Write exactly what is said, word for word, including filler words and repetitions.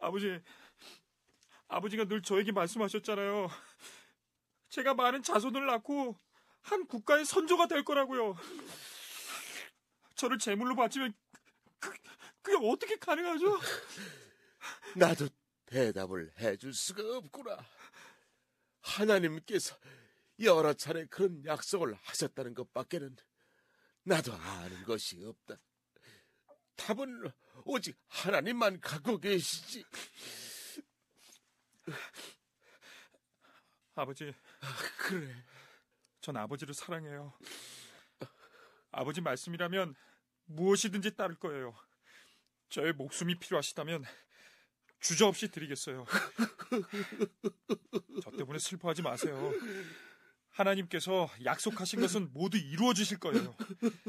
아버지, 아버지가 늘 저에게 말씀하셨잖아요. 제가 많은 자손을 낳고 한 국가의 선조가 될 거라고요. 저를 제물로 바치면 그, 그게 어떻게 가능하죠? 나도 대답을 해줄 수가 없구나. 하나님께서 여러 차례 그런 약속을 하셨다는 것밖에는 나도 아는 것이 없다. 답은 오직 하나님만 갖고 계시지. 아버지. 그래. 전 아버지를 사랑해요. 아버지 말씀이라면 무엇이든지 따를 거예요. 저의 목숨이 필요하시다면 주저없이 드리겠어요. 저 때문에 슬퍼하지 마세요. 하나님께서 약속하신 것은 모두 이루어 주실 거예요.